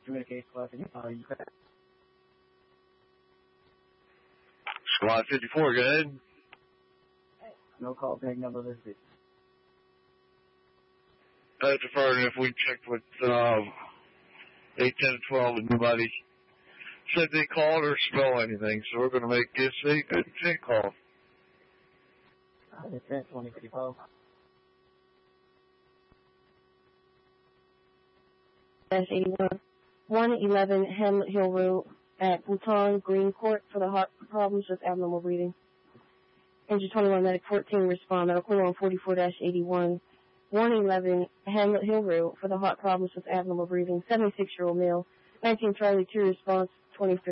Communication Squad 54, you correct? Squad 54, go ahead. No call tag number listed. That's affirmative. We checked with 8, 10, 12, and nobody said they called or smell anything, so we're going to make this a good 10 call. It's 10-20-54. -81, 111 Hamlet Hill Road at Bhutan Green Court for the heart problems with abnormal breathing. Engine 21 Medic 14 respond. Medical on 44-81, 111 Hamlet Hill Road for the heart problems with abnormal breathing. 76-year-old male. 19 Charlie 2 response 23.